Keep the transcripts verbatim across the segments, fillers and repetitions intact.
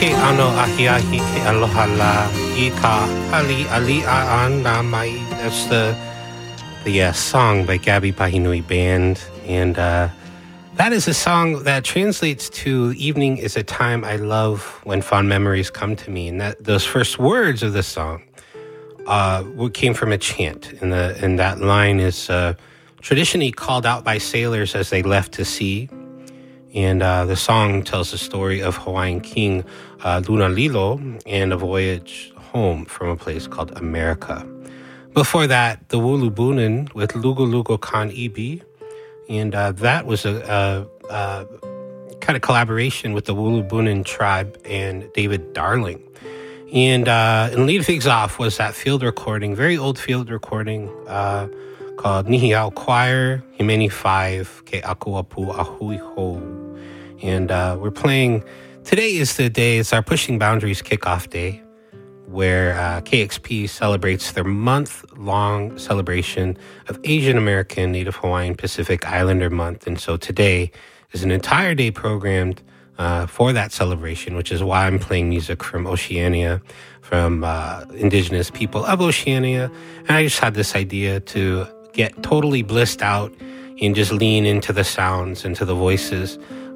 Ke ano ahiahi ke aloha la I ka hali ali a na mai. That's the the uh, song by Gabby Pahinui Band, and uh, that is a song that translates to "Evening is a time I love when fond memories come to me." And that those first words of the song uh, came from a chant, and the and that line is uh, traditionally called out by sailors as they left to sea. And uh, the song tells the story of Hawaiian King uh, Lunalilo and a voyage home from a place called America. Before that, the Wulubunan with Lugo Lugo Kan Ibi. And uh, that was a, a, a kind of collaboration with the Wulubunan tribe and David Darling. And, uh, and Lead Things Off was that field recording, very old field recording, uh, called Nihiau Choir, Himeni five, Ke Akuapu Ahui Ho. And uh, we're playing, today is the day, it's our Pushing Boundaries kickoff day, where uh, K X P celebrates their month-long celebration of Asian American, Native Hawaiian, Pacific Islander Month. And so today is an entire day programmed uh, for that celebration, which is why I'm playing music from Oceania, from uh, indigenous people of Oceania. And I just had this idea to get totally blissed out and just lean into the sounds, into the voices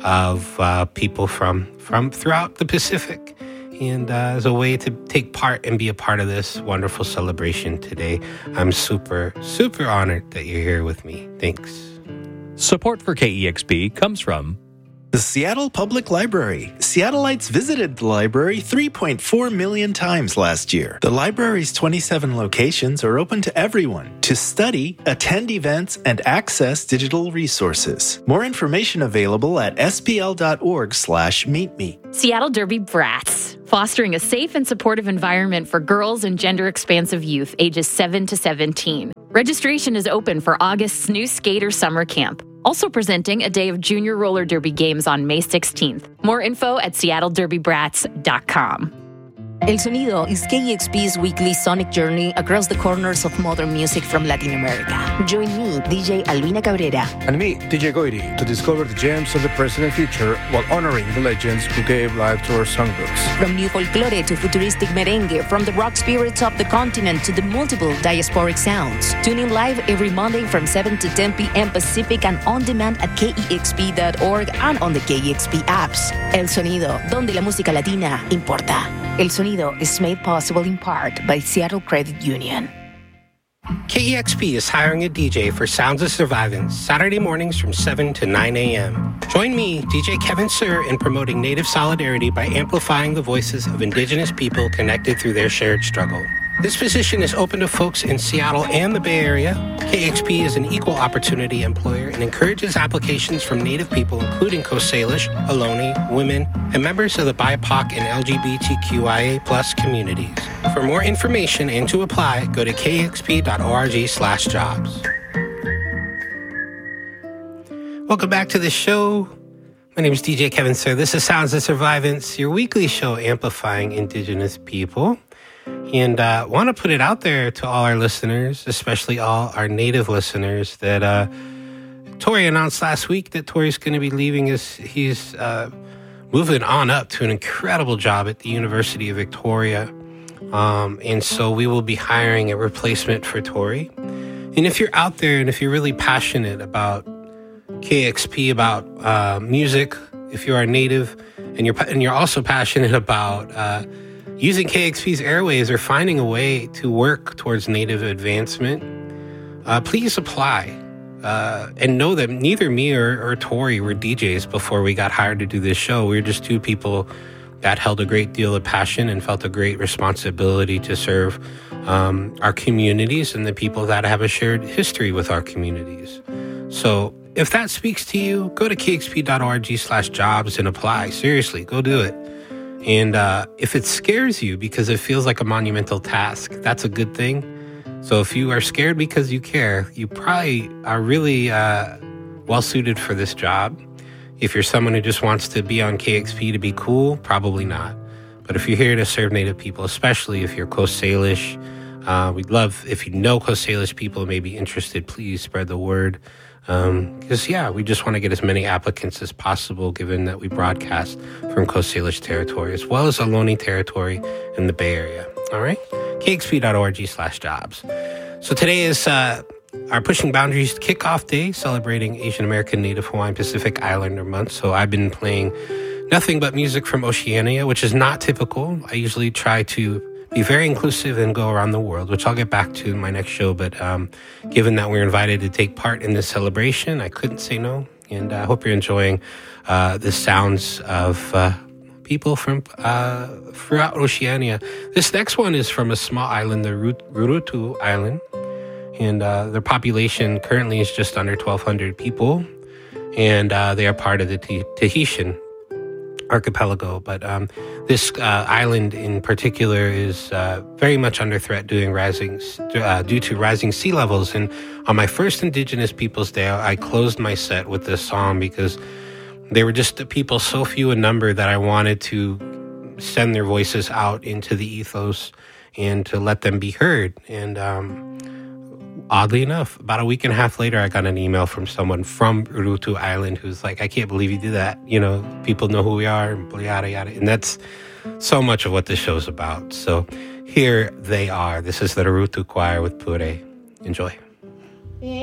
of uh, people from, from throughout the Pacific. And uh, as a way to take part and be a part of this wonderful celebration today, I'm super, super honored that you're here with me. Thanks. Support for K E X P comes from the Seattle Public Library. Seattleites visited the library three point four million times last year. The library's twenty-seven locations are open to everyone to study, attend events, and access digital resources. More information available at sbl.org slash meet me. Seattle Derby Brats, fostering a safe and supportive environment for girls and gender-expansive youth ages seven to seventeen. Registration is open for August's new Skater Summer Camp. Also presenting a day of junior roller derby games on May sixteenth. More info at seattle derby brats dot com. El Sonido is K E X P's weekly sonic journey across the corners of modern music from Latin America. Join me, D J Albina Cabrera. And me, D J Goiri, to discover the gems of the present and future while honoring the legends who gave life to our songbooks. From new folklore to futuristic merengue, from the rock spirits of the continent to the multiple diasporic sounds. Tune in live every Monday from seven to ten p.m. Pacific and on demand at K E X P dot org and on the K E X P apps. El Sonido, donde la música latina importa. El Sonido is made possible in part by Seattle Credit Union. K E X P is hiring a D J for Sounds of Survivance Saturday mornings from seven to nine a.m. Join me, D J Kevin Sir, in promoting Native solidarity by amplifying the voices of Indigenous people connected through their shared struggle. This position is open to folks in Seattle and the Bay Area. K X P is an equal opportunity employer and encourages applications from Native people, including Coast Salish, Ohlone, women, and members of the B I P O C and L G B T Q I A plus communities. For more information and to apply, go to kexp.org slash jobs. Welcome back to the show. My name is D J Kevin Sir. This is Sounds of Survivance, your weekly show amplifying Indigenous people. And uh, want to put it out there to all our listeners, especially all our Native listeners, that uh, Tori announced last week that Tori's going to be leaving. His, he's uh, moving on up to an incredible job at the University of Victoria. Um, and so we will be hiring a replacement for Tori. And if you're out there and if you're really passionate about K X P, about uh, music, if you are Native and you're, and you're also passionate about uh, using K X P's airways or finding a way to work towards Native advancement, uh, please apply. Uh, and know that neither me or, or Tori were D Js before we got hired to do this show. We were just two people that held a great deal of passion and felt a great responsibility to serve um, our communities and the people that have a shared history with our communities. So if that speaks to you, go to kexp.org slash jobs and apply. Seriously, go do it. And uh, if it scares you because it feels like a monumental task, that's a good thing. So if you are scared because you care, you probably are really uh, well-suited for this job. If you're someone who just wants to be on K X P to be cool, probably not. But if you're here to serve Native people, especially if you're Coast Salish, uh, we'd love, if you know Coast Salish people and may be interested, please spread the word. Because, um, yeah, we just want to get as many applicants as possible, given that we broadcast from Coast Salish territory, as well as Ohlone territory in the Bay Area. All right? kexp.org slash jobs. So today is uh, our Pushing Boundaries kickoff day, celebrating Asian American, Native Hawaiian, Pacific Islander month. So I've been playing nothing but music from Oceania, which is not typical. I usually try to be very inclusive and go around the world, which I'll get back to in my next show. But um, given that we're invited to take part in this celebration, I couldn't say no. And I hope you're enjoying uh, the sounds of uh, people from uh, throughout Oceania. This next one is from a small island, the Rurutu Island. And uh, their population currently is just under twelve hundred people. And uh, they are part of the T- Tahitian archipelago, but um, this uh, island in particular is uh, very much under threat due, rising, uh, due to rising sea levels. And on my first Indigenous Peoples Day, I closed my set with this song because they were just the people so few in number that I wanted to send their voices out into the ethos and to let them be heard. And um, oddly enough, about a week and a half later, I got an email from someone from Rurutu Island who's like, I can't believe you did that. You know, people know who we are, and yada, yada. And that's so much of what this show's about. So here they are. This is the Rurutu Choir with Pure. Enjoy.